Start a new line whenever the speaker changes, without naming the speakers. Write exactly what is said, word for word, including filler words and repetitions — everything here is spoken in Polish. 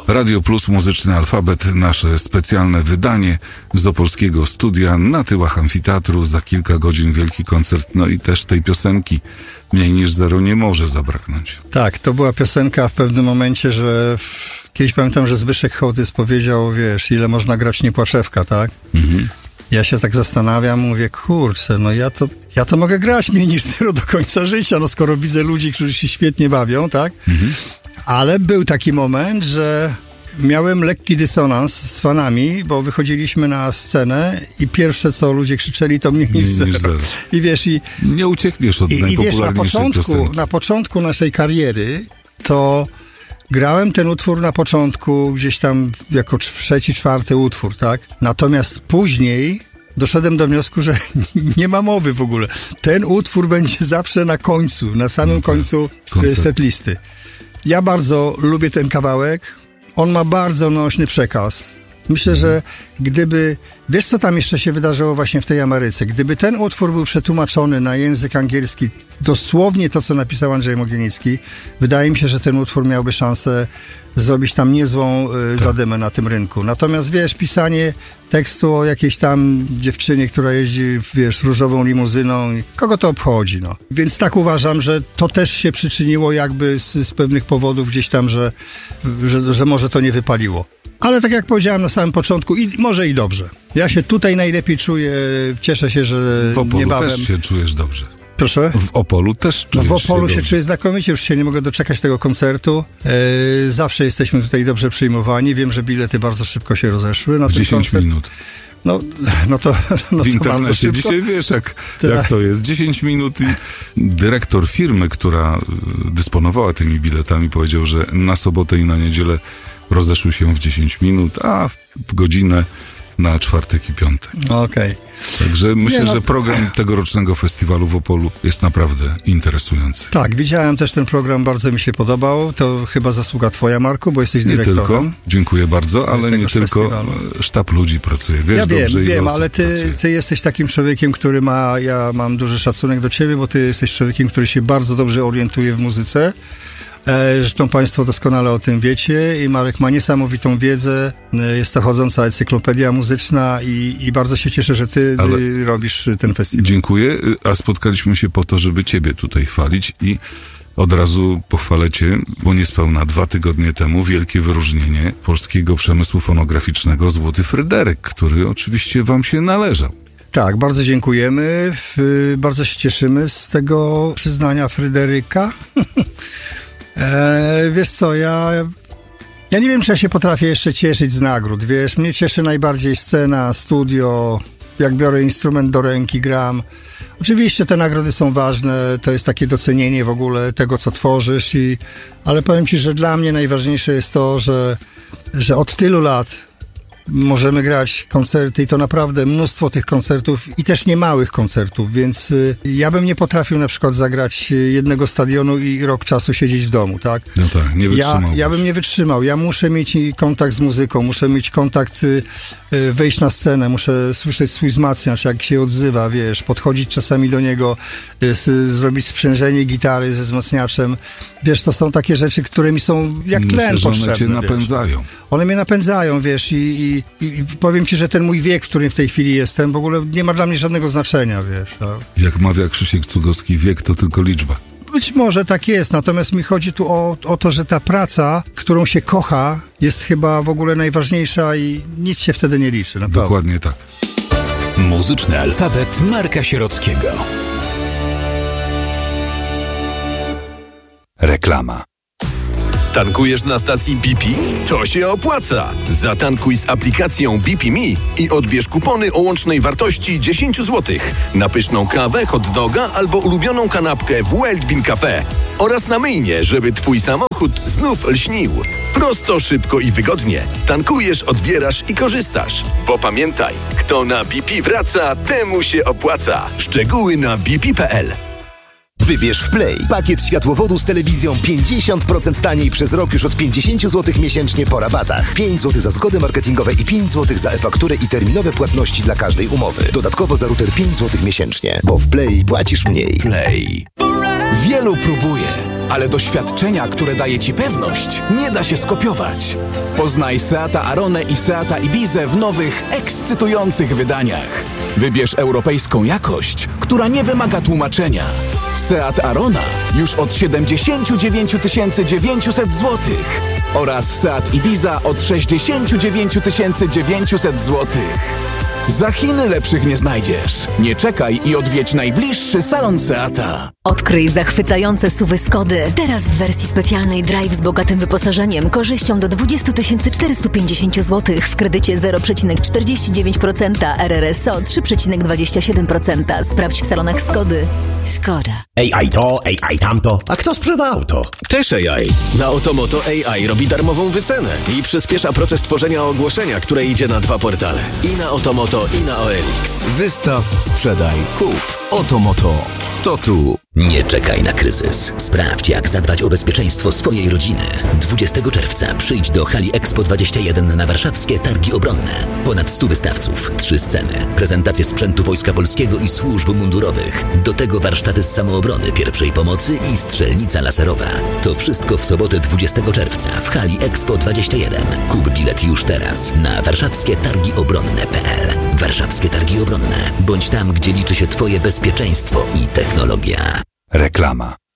Radio Plus, Muzyczny Alfabet, nasze specjalne wydanie z opolskiego studia na tyłach amfiteatru. Za kilka godzin wielki koncert, no i też tej piosenki Mniej niż zero nie może zabraknąć.
Tak, to była piosenka w pewnym momencie, że w... kiedyś pamiętam, że Zbyszek Hołtys powiedział, wiesz, ile można grać Niepłaczewka, tak? Mhm. Ja się tak zastanawiam, mówię, kurczę, no ja to, ja to mogę grać mniej niż zero do końca życia, no skoro widzę ludzi, którzy się świetnie bawią, tak? Mhm. Ale był taki moment, że miałem lekki dysonans z fanami, bo wychodziliśmy na scenę i pierwsze, co ludzie krzyczeli, to mniej niż zero. I wiesz, i...
Nie uciekniesz od
i,
najpopularniejszej
i wiesz, na początku,
piosenki.
na początku naszej kariery to grałem ten utwór na początku gdzieś tam jako trzeci, czwarty utwór, tak? Natomiast później doszedłem do wniosku, że nie ma mowy w ogóle. Ten utwór będzie zawsze na końcu, na samym no tak. końcu Koncert. setlisty. Ja bardzo lubię ten kawałek. On ma bardzo nośny przekaz. Myślę, mhm. że gdyby... Wiesz, co tam jeszcze się wydarzyło właśnie w tej Ameryce? Gdyby ten utwór był przetłumaczony na język angielski, dosłownie to, co napisał Andrzej Mogilnicki, wydaje mi się, że ten utwór miałby szansę zrobić tam niezłą y, tak. zadymę na tym rynku. Natomiast, wiesz, pisanie tekstu o jakiejś tam dziewczynie, która jeździ, wiesz, różową limuzyną, kogo to obchodzi, no. Więc tak uważam, że to też się przyczyniło jakby z, z pewnych powodów gdzieś tam, że, że, że może to nie wypaliło. Ale tak jak powiedziałem na samym początku, i może i dobrze. Ja się tutaj najlepiej czuję, cieszę się, że
w Opolu
niebawem...
też się czujesz dobrze.
Proszę?
W Opolu też czujesz
no w Opolu
się,
się czuję znakomicie, już się nie mogę doczekać tego koncertu. Yy, zawsze jesteśmy tutaj dobrze przyjmowani. Wiem, że bilety bardzo szybko się rozeszły. Na
w dziesięć koncert... minut.
No, no to no
w
to
internecie dzisiaj wiesz, jak, jak to jest. dziesięć minut i dyrektor firmy, która dysponowała tymi biletami, powiedział, że na sobotę i na niedzielę rozeszły się w dziesięć minut, a w godzinę na czwartek i piątek.
Okej. Okay.
Także myślę,
Nie, no...
że program tegorocznego festiwalu w Opolu jest naprawdę interesujący.
Tak, widziałem też ten program, bardzo mi się podobał. To chyba zasługa twoja, Marku, bo jesteś
nie
dyrektorem.
Tylko, dziękuję bardzo, ale nie tylko festiwalu. Sztab ludzi pracuje. Wiesz
ja wiem,
dobrze, ile
wiem,
osób
ale ty, ty jesteś takim człowiekiem, który ma, ja mam duży szacunek do ciebie, bo ty jesteś człowiekiem, który się bardzo dobrze orientuje w muzyce. Zresztą państwo doskonale o tym wiecie i Marek ma niesamowitą wiedzę, jest to chodząca encyklopedia muzyczna i, i bardzo się cieszę, że ty Ale robisz ten festiwal.
Dziękuję, a spotkaliśmy się po to, żeby ciebie tutaj chwalić i od razu pochwalę cię, bo niespełna dwa tygodnie temu wielkie wyróżnienie polskiego przemysłu fonograficznego Złoty Fryderyk, który oczywiście wam się należał.
Tak, bardzo dziękujemy, bardzo się cieszymy z tego przyznania Fryderyka. Eee, wiesz co, ja, ja nie wiem, czy ja się potrafię jeszcze cieszyć z nagród, wiesz, mnie cieszy najbardziej scena, studio, jak biorę instrument do ręki, gram. Oczywiście te nagrody są ważne, to jest takie docenienie w ogóle tego, co tworzysz, i, ale powiem ci, że dla mnie najważniejsze jest to, że, że od tylu lat możemy grać koncerty i to naprawdę mnóstwo tych koncertów i też nie małych koncertów, więc y, ja bym nie potrafił na przykład zagrać jednego stadionu i rok czasu siedzieć w domu, tak?
No tak, nie wytrzymałbyś.
Ja, ja bym nie wytrzymał. Ja muszę mieć kontakt z muzyką, muszę mieć kontakt, y, y, wejść na scenę, muszę słyszeć swój wzmacniacz, jak się odzywa, wiesz, podchodzić czasami do niego, y, y, zrobić sprzężenie gitary ze wzmacniaczem. Wiesz, to są takie rzeczy, które mi są jak tlen
Myślę,
potrzebne.
One cię napędzają.
Wiesz. One mnie napędzają, wiesz, i, i, i powiem ci, że ten mój wiek, w którym w tej chwili jestem, w ogóle nie ma dla mnie żadnego znaczenia, wiesz. No.
Jak mawia Krzysiek Cugowski, wiek to tylko liczba.
Być może tak jest, natomiast mi chodzi tu o, o to, że ta praca, którą się kocha, jest chyba w ogóle najważniejsza i nic się wtedy nie liczy. Naprawdę.
Dokładnie tak.
Muzyczny alfabet Marka Sierockiego. Reklama.
Tankujesz na stacji B P? To się opłaca! Zatankuj z aplikacją B P Me i odbierz kupony o łącznej wartości dziesięć złotych na pyszną kawę, hot doga albo ulubioną kanapkę w Wild Bean Cafe oraz na myjnie, żeby twój samochód znów lśnił. Prosto, szybko i wygodnie. Tankujesz, odbierasz i korzystasz. Bo pamiętaj, kto na B P wraca, temu się opłaca. Szczegóły na b p kropka p l.
Wybierz w Play pakiet światłowodu z telewizją pięćdziesiąt procent taniej przez rok już od pięćdziesiąt złotych miesięcznie po rabatach. pięć złotych za zgody marketingowe i pięć złotych za e-fakturę i terminowe płatności dla każdej umowy. Dodatkowo za router pięć złotych miesięcznie, bo w Play płacisz mniej.
Play.
Wielu próbuje,
ale doświadczenia, które daje Ci pewność, nie da się skopiować. Poznaj Seata Aronę i Seata Ibizę w nowych, ekscytujących wydaniach. Wybierz europejską jakość, która nie wymaga tłumaczenia. Seat Arona już od siedemdziesiąt dziewięć tysięcy dziewięćset złotych oraz Seat Ibiza od sześćdziesiąt dziewięć tysięcy dziewięćset złotych. Za Chiny lepszych nie znajdziesz. Nie czekaj i odwiedź najbliższy salon Seata.
Odkryj zachwycające suwy Skody. Teraz w wersji specjalnej Drive z bogatym wyposażeniem, korzyścią do dwadzieścia tysięcy czterysta pięćdziesiąt złotych w kredycie zero przecinek czterdzieści dziewięć procent, R R S O trzy przecinek dwadzieścia siedem procent. Sprawdź w salonach Skody. Skoda.
A I to, A I tamto. A kto sprzeda auto?
Też A I. Na Otomoto A I robi darmową wycenę i przyspiesza proces tworzenia ogłoszenia, które idzie na dwa portale. I na Otomoto, i na O L X.
Wystaw, sprzedaj, kup. Otomoto. To tu.
Nie czekaj na kryzys. Sprawdź, jak zadbać o bezpieczeństwo swojej rodziny. dwudziestego czerwca przyjdź do hali Expo dwadzieścia jeden na warszawskie Targi Obronne. Ponad stu wystawców, trzy sceny, prezentacje sprzętu Wojska Polskiego i służb mundurowych. Do tego warsztaty z samoobrony, pierwszej pomocy i strzelnica laserowa. To wszystko w sobotę dwudziestego czerwca w hali Expo dwadzieścia jeden. Kup bilet już teraz na warszawskie targi obronne kropka p l. Warszawskie Targi Obronne. Bądź tam, gdzie liczy się Twoje bezpieczeństwo i technologia.
Reklama.